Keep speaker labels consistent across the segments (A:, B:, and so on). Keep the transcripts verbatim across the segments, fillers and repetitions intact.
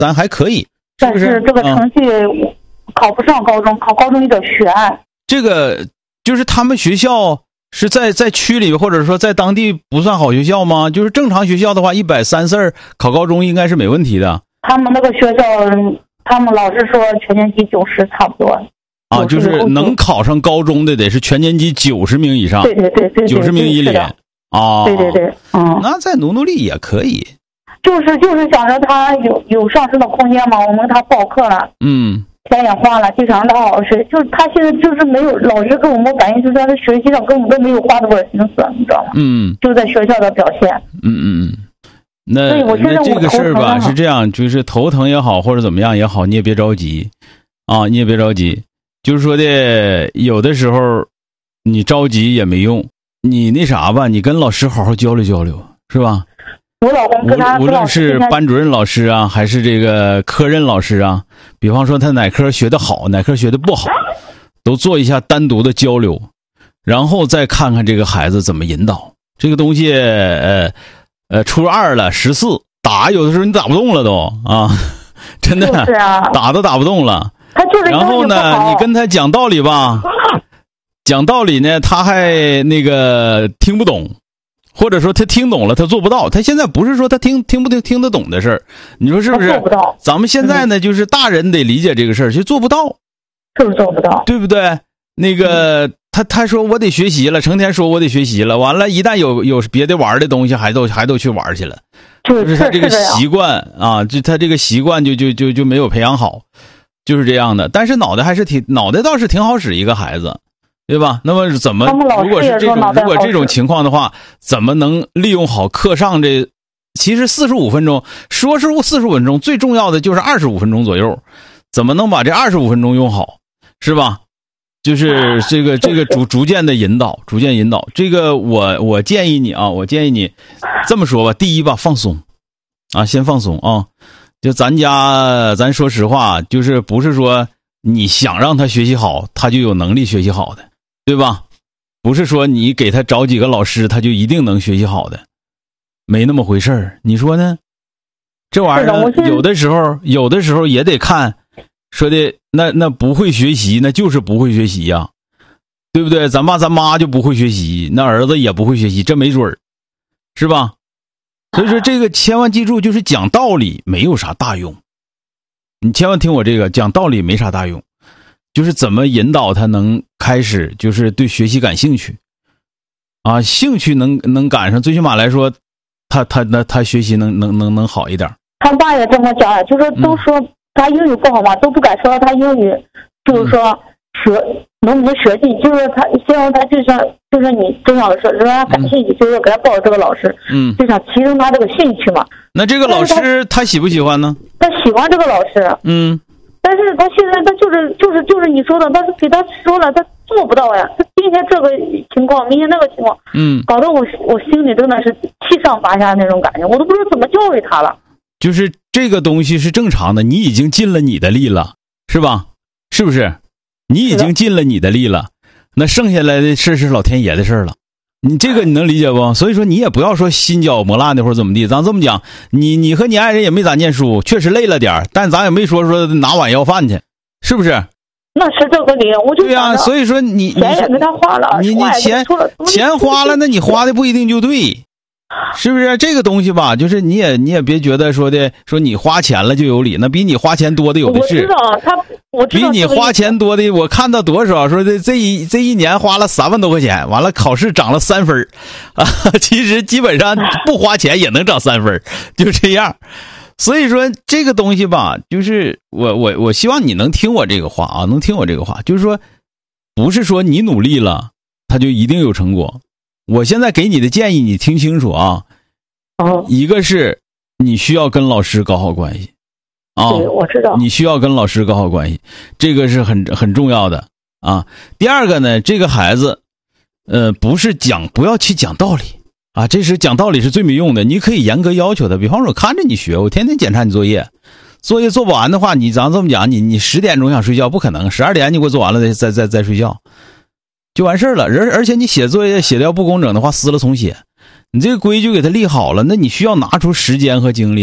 A: 咱还可以，
B: 但是这个成绩考不上高中，嗯、考高中有点悬。
A: 这个就是他们学校是在在区里，或者说在当地不算好学校吗？就是正常学校的话，一百三十二考高中应该是没问题的。
B: 他们那个学校，他们老师说全年级九十差不多。
A: 啊，就是能考上高中的得是全年级九十名以上。
B: 对对对对，
A: 九十名以里。啊，
B: 对对对，嗯，
A: 那再努努力也可以。
B: 就是就是想着他有有上升的空间嘛，我们他报课了，
A: 嗯，
B: 钱也花了，就想让他好好学。就是他现在就是没有，老师跟我们反映，就是在他学习上根本都没有花多少心思，你知道吗？
A: 嗯，
B: 就在学校的表现。
A: 嗯嗯嗯。那那这个事儿吧是这样，就是头疼也好，或者怎么样也好，你也别着急啊，你也别着急。就是说的，有的时候你着急也没用。你那啥吧，你跟老师好好交流交流，是吧？
B: 我老公跟他
A: 无论是班主任老师啊，还是这个科任老师啊，比方说他哪科学得好，哪科学得不好，都做一下单独的交流，然后再看看这个孩子怎么引导。这个东西，呃呃，初二了，十四打，有的时候你打不动了都啊，真的，
B: 是啊，
A: 打都打不动了。
B: 他就是
A: 然后呢，你跟他讲道理吧。讲道理呢，他还那个听不懂，或者说他听懂了，他做不到。他现在不是说他听听不听听得懂的事儿，你说是不是？
B: 做不到。
A: 咱们现在呢，嗯、就是大人得理解这个事儿，就做不到，
B: 就是做不到，
A: 对不对？那个、嗯、他他说我得学习了，成天说我得学习了，完了，一旦有有别的玩的东西，还都还都去玩去了，就是他这个习惯啊，就他这个习惯就就就就没有培养好，就是这样的。但是脑袋还是挺脑袋倒是挺好使一个孩子。对吧？那么怎么如果是这种如果这种情况的话，怎么能利用好课上这？其实四十五分钟，说是四十五分钟，最重要的就是二十五分钟左右，怎么能把这二十五分钟用好，是吧？就是这个这个逐逐渐的引导，逐渐引导。这个我我建议你啊，我建议你这么说吧，第一吧，放松啊，先放松啊。就咱家，咱说实话，就是不是说你想让他学习好，他就有能力学习好的。对吧？不是说你给他找几个老师，他就一定能学习好的，没那么回事儿。你说呢？这玩意儿有的时候，有的时候也得看，说的那那不会学习，那就是不会学习呀、啊，对不对？咱爸咱妈就不会学习，那儿子也不会学习，这没准儿，是吧？所以说这个千万记住，就是讲道理没有啥大用。你千万听我这个，讲道理没啥大用。就是怎么引导他能开始，就是对学习感兴趣，啊，兴趣能能赶上，最起码来说，他他那他学习能能能能好一点。
B: 他爸也这么讲，就是都说他英语不好嘛，嗯、都不敢说他英语，就是说学、嗯、能不能学进，就是他希望他就像就是你这样的说，让他感兴趣，嗯、就是给他报这个老师，嗯，就想提升他这个兴趣嘛。
A: 那这个老师他喜不喜欢呢？
B: 他喜欢这个老师，
A: 嗯。
B: 但是他现在他就是就是就是你说的，但是给他说了，他做不到呀。他今天这个情况，明天那个情况，嗯，搞得我我心里真的是七上八下那种感觉，我都不知道怎么教育他了。
A: 就是这个东西是正常的，你已经尽了你的力了，是吧？是不是？你已经尽了你的力了，那剩下来的事是老天爷的事了。你这个你能理解不？所以说你也不要说心焦磨烂的或者怎么地，咱这么讲，你你和你爱人也没咋念书，确实累了点，但咱也没说说拿碗要饭去，是不是？
B: 那是这个理，我就
A: 对啊，所以说你
B: 钱也给他花了，
A: 你你钱钱花了，那你花的不一定就对，是不是？这个东西吧，就是你也你也别觉得说的说你花钱了就有理，那比你花钱多的有的是。
B: 我知道他，我知道
A: 比你花钱多的，我看到多少说的这一这一年花了三万多块钱，完了考试涨了三分啊，其实基本上不花钱也能涨三分，就这样。所以说这个东西吧，就是我我我希望你能听我这个话啊，能听我这个话，就是说不是说你努力了他就一定有成果。我现在给你的建议你听清楚啊，
B: 哦，
A: 一个是你需要跟老师搞好关系啊，
B: 对，我知道，
A: 你需要跟老师搞好关系，这个是很很重要的啊。第二个呢，这个孩子呃不是讲不要去讲道理啊，这是讲道理是最没用的。你可以严格要求他，比方说我看着你学，我天天检查你作业，作业做不完的话，你咱这么讲，你你十点钟想睡觉不可能，十二点你给我做完了再再再再睡觉就完事儿了。而而且你写作业写的要不工整的话，撕了重写。你这个规矩给他立好了，那你需要拿出时间和精力的。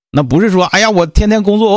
A: 那不是说，哎呀，我天天工作。